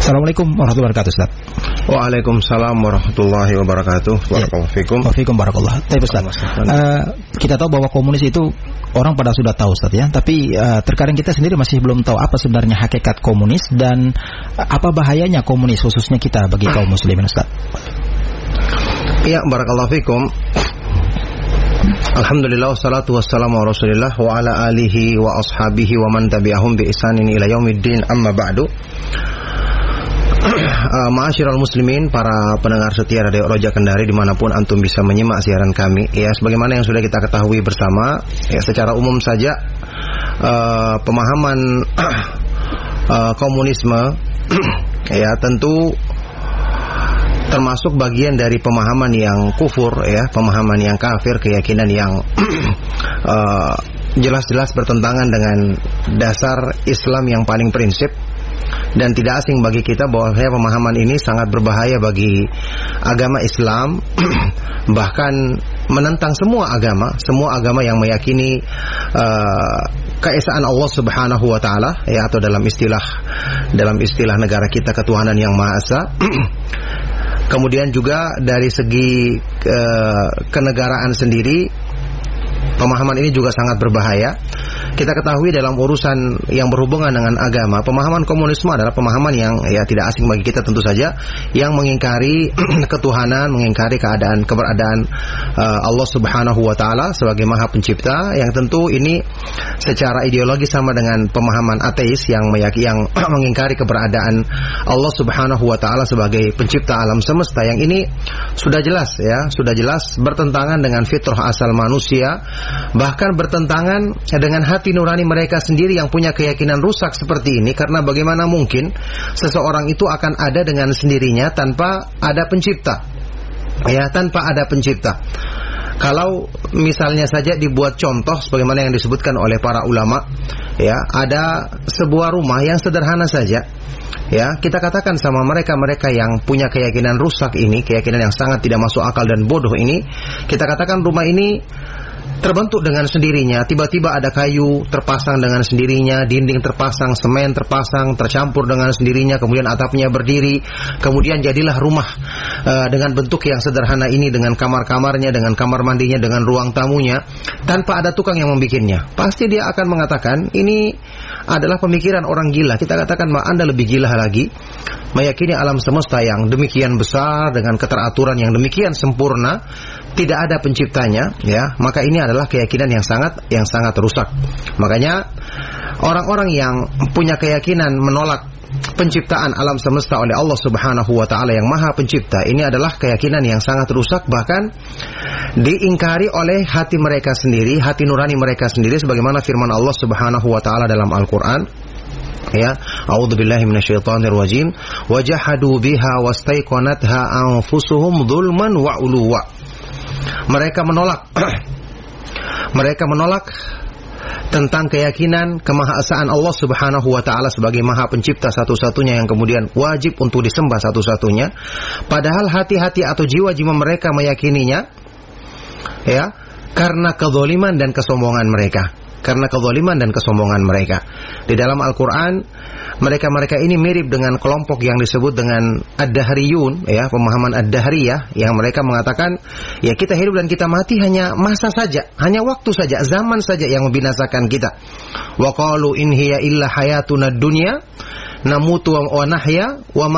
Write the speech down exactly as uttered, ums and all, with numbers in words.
Assalamualaikum warahmatullahi wabarakatuh, Ustaz. Waalaikumsalam warahmatullahi wabarakatuh. Barakallahu fikum. Wa fikum barakallah. Baik, Ustaz. Uh, kita tahu bahwa komunis itu orang pada sudah tahu, Ustaz, ya. Tapi uh, terkadang kita sendiri masih belum tahu apa sebenarnya hakikat komunis dan uh, apa bahayanya komunis khususnya kita bagi kaum muslimin, Ustaz. Ya, barakallahu fikum. Alhamdulillah wassalatu wassalamu ala Rasulillah wa ala alihi wa ashabihi wa man tabi'ahum bi ihsanin ila yaumiddin, amma ba'du. Uh, Ma'asyiral muslimin, para pendengar setia Radio Roja Kendari dimanapun antum bisa menyimak siaran kami, ya, sebagaimana yang sudah kita ketahui bersama, ya, secara umum saja uh, pemahaman uh, komunisme ya tentu termasuk bagian dari pemahaman yang kufur, ya, pemahaman yang kafir, keyakinan yang uh, jelas-jelas bertentangan dengan dasar Islam yang paling prinsip. Dan tidak asing bagi kita bahwa pemahaman ini sangat berbahaya bagi agama Islam, bahkan menentang semua agama, semua agama yang meyakini uh, keesaan Allah Subhanahu wa taala, ya, atau dalam istilah dalam istilah negara kita ketuhanan yang Maha Esa. Kemudian juga dari segi uh, kenegaraan sendiri, pemahaman ini juga sangat berbahaya. Kita ketahui dalam urusan yang berhubungan dengan agama, pemahaman komunisme adalah pemahaman yang, ya, tidak asing bagi kita tentu saja, yang mengingkari ketuhanan, mengingkari keadaan keberadaan uh, Allah Subhanahu wa taala sebagai Maha Pencipta, yang tentu ini secara ideologi sama dengan pemahaman ateis yang meyakini, yang mengingkari keberadaan Allah Subhanahu wa taala sebagai pencipta alam semesta, yang ini sudah jelas, ya, sudah jelas bertentangan dengan fitrah asal manusia, bahkan bertentangan dengan hati nurani mereka sendiri yang punya keyakinan rusak seperti ini. Karena bagaimana mungkin seseorang itu akan ada dengan sendirinya tanpa ada pencipta, ya, tanpa ada pencipta. Kalau misalnya saja dibuat contoh sebagaimana yang disebutkan oleh para ulama, ya, ada sebuah rumah yang sederhana saja, ya, kita katakan sama mereka-mereka yang punya keyakinan rusak ini, keyakinan yang sangat tidak masuk akal dan bodoh ini, kita katakan rumah ini terbentuk dengan sendirinya, tiba-tiba ada kayu terpasang dengan sendirinya, dinding terpasang, semen terpasang, tercampur dengan sendirinya, kemudian atapnya berdiri, kemudian jadilah rumah uh, dengan bentuk yang sederhana ini, dengan kamar-kamarnya, dengan kamar mandinya, dengan ruang tamunya, tanpa ada tukang yang membikinnya. Pasti dia akan mengatakan ini adalah pemikiran orang gila. Kita katakan, ma, Anda lebih gila lagi, meyakini alam semesta yang demikian besar dengan keteraturan yang demikian sempurna, tidak ada penciptanya, ya, maka ini adalah keyakinan yang sangat yang sangat rusak. Makanya orang-orang yang punya keyakinan menolak penciptaan alam semesta oleh Allah Subhanahu wa taala yang Maha Pencipta, ini adalah keyakinan yang sangat rusak, bahkan diingkari oleh hati mereka sendiri, hati nurani mereka sendiri, sebagaimana firman Allah Subhanahu wa taala dalam Al-Qur'an, ya, a'udzubillahi minasyaitonir rajim, wajahadu biha wastaiqanatha anfusuhum dzulman wa uluwa. Mereka menolak mereka menolak tentang keyakinan kemahaesaan Allah Subhanahu wa taala sebagai Maha Pencipta satu-satunya yang kemudian wajib untuk disembah satu-satunya, padahal hati-hati atau jiwa-jiwa mereka meyakininya, ya, karena kezaliman dan kesombongan mereka. Karena kezaliman dan kesombongan mereka. Di dalam Al-Quran, mereka-mereka ini mirip dengan kelompok yang disebut dengan Ad-Dahriyun, ya, pemahaman Ad-Dahriyah, yang mereka mengatakan, ya, kita hidup dan kita mati hanya masa saja, hanya waktu saja, zaman saja yang membinasakan kita. Wa qalu in hiya illa hayatuna dunya namutu wa nahya wa